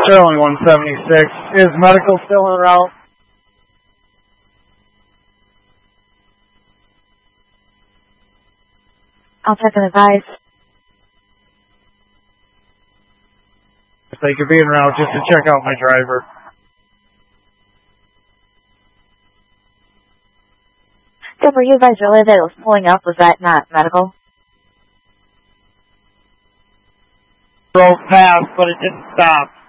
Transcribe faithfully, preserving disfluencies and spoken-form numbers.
Sterling one seventy-six. Is medical still en route? I'll check and advise. If they could be en route just to check out my driver. Denver, you advised earlier that it was pulling up. Was that not medical? Drove past, but it didn't stop.